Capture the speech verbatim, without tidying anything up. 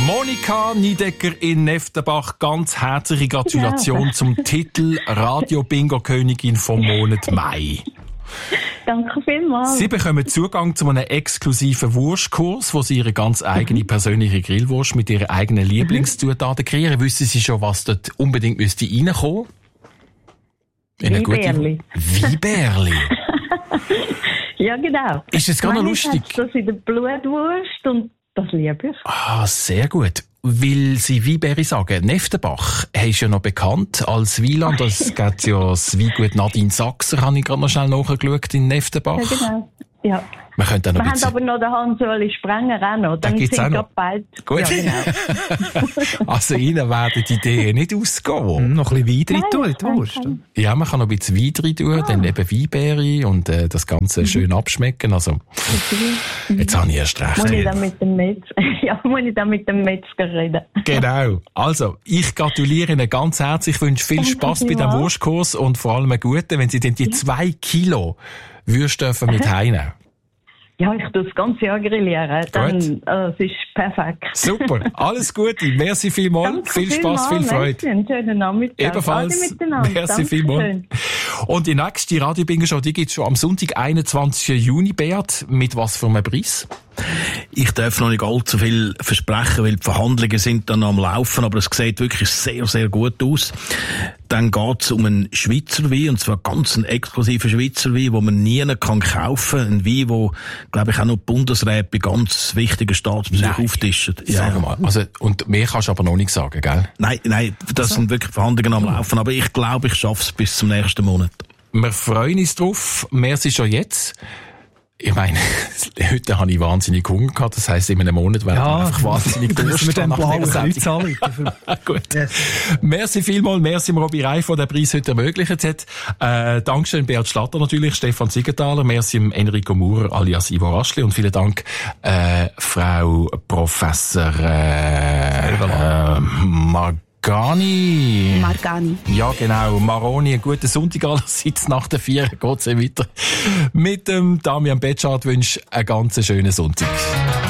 Monika Niedecker in Neftenbach, ganz herzliche Gratulation ja. zum Titel Radio-Bingo-Königin vom Monat Mai. Danke vielmals. Sie bekommen Zugang zu einem exklusiven Wurstkurs, wo Sie Ihre ganz eigene persönliche Grillwurst mit Ihren eigenen Lieblingszutaten kreieren. Wissen Sie schon, was dort unbedingt müsste reinkommen? Wieberli. Wieberli? Ja, genau. Ist das gar noch lustig? Das in der Blutwurst und das liebe ich. Ah, sehr gut. Weil Sie Wieberli sagen, Neftenbach ist ja noch bekannt als Wieland. Es gibt ja das Weingut Nadine Sachser, habe ich gerade noch schnell nachgeschaut, in Neftenbach. Ja, genau. Ja. Wir, können dann noch Wir haben aber noch den Hans-Ueli Sprenger auch noch. Den gibt's auch noch. Bald. Gut. Ja, genau. Also Ihnen werden die Ideen nicht ausgehen. Mm, noch ein bisschen Wein drin tun in die Wurst. Ja, man kann noch ein bisschen Wein drin tun, ah. dann eben Weinbeere und äh, das Ganze mhm. schön abschmecken. Also, mhm. jetzt habe ich erst recht. Muss ich dann mit dem Metzger, ja, muss ich dann mit dem Metzger reden. Genau. Also, ich gratuliere Ihnen ganz herzlich. Ich wünsche viel Spass bei dem Wurstkurs und vor allem einen guten, wenn Sie denn die zwei Kilo Würste mit heimnehmen. Ja, ich tue das ganze Jahr grillieren. Dann, äh, es ist perfekt. Super. Alles Gute. Merci vielmals. Viel Spass, viel Freude. Einen schönen Nachmittag. Ebenfalls. Merci vielmals. Und die nächste Radio-Bingo-Show, die gibt's schon am Sonntag, einundzwanzigsten Juni, Beat. Mit was für einem Preis? Ich darf noch nicht allzu viel versprechen, weil die Verhandlungen sind dann am Laufen, aber es sieht wirklich sehr, sehr gut aus. Dann geht's um einen Schweizer Wein, und zwar ganz einen exklusiven Schweizer Wein, den man nie kann kaufen kann. Ein Wein, wo, glaube ich, auch noch die Bundesräte bei ganz wichtigen Staatsbesuchen auftischen. Ja, sag mal. Also, und mehr kannst du aber noch nicht sagen, gell? Nein, nein, das also. sind wirklich Verhandlungen am Laufen, aber ich glaube, ich schaffe es bis zum nächsten Monat. Wir freuen uns drauf. Merci schon jetzt. Ich meine, heute habe ich wahnsinnig Hunger gehabt, das heisst, in einem Monat werden ja, wir einfach wahnsinnig durchstehen. Mit dem blauen Kreuz Gut. Yes. Merci vielmals, merci Robi Reif, der den Preis heute ermöglicht hat. Äh, Dankeschön Beat Schlatter natürlich, Stefan Siegenthaler, merci Enrico Maurer alias Ivo Raschli und vielen Dank, äh, Frau Professor, äh, äh, Marg Margani. Margani. Ja, genau. Maroni. Einen guten Sonntag allerseits. Nach der vier geht's weiter. Mit dem Damian Betschart wünsche einen ganz schönen Sonntag.